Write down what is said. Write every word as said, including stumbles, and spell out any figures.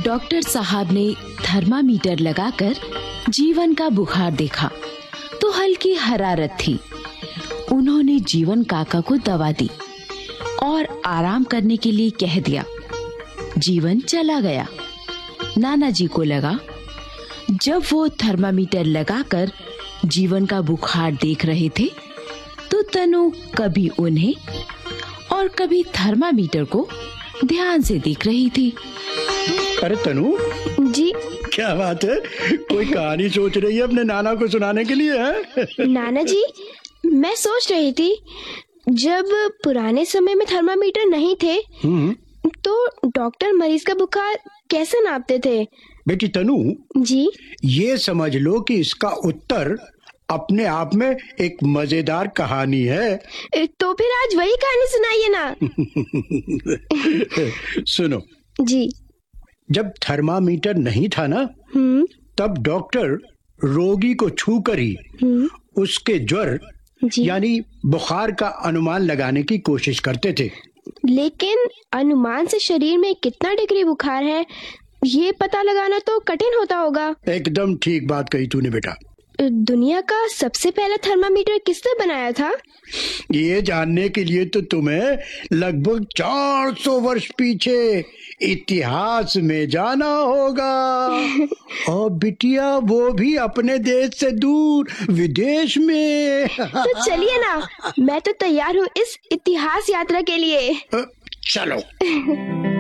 Doctor साहब ने thermometer लगाकर जीवन का बुखार देखा तो हल्की हरारत थी। उन्होंने जीवन काका को दवा दी और आराम करने के लिए कह दिया। जीवन चला गया। नाना जी को लगा जब वो थर्मामीटर लगाकर जीवन का बुखार देख रहे थे तो तनु कभी उन्हें और कभी थर्मामीटर को ध्यान से देख रही थी। अरे तनु जी क्या बात है, कोई कहानी सोच रही है अपने नाना को सुनाने के लिए है? नाना जी, मैं सोच रही थी जब पुराने समय में थर्मामीटर नहीं थे तो डॉक्टर मरीज का बुखार कैसे नापते थे? बेटी तनु जी, ये समझ लो कि इसका उत्तर अपने आप में एक मजेदार कहानी है। तो फिर आज वही कहानी सुनाइए ना। सुनो जी। जब थर्मामीटर नहीं था ना तब डॉक्टर रोगी को छूकर ही उसके ज्वर यानी बुखार का अनुमान लगाने की कोशिश करते थे। लेकिन अनुमान से शरीर में कितना डिग्री बुखार है ये पता लगाना तो कठिन होता होगा। एकदम ठीक बात कही तूने बेटा। दुनिया का सबसे पहला थर्मामीटर किसने बनाया था? ये जानने के लिए तो तुम्हें लगभग चार सौ वर्ष पीछे इतिहास में जाना होगा। और बिटिया वो भी अपने देश से दूर विदेश में। तो चलिए ना, मैं तो तैयार हूँ इस इतिहास यात्रा के लिए। चलो।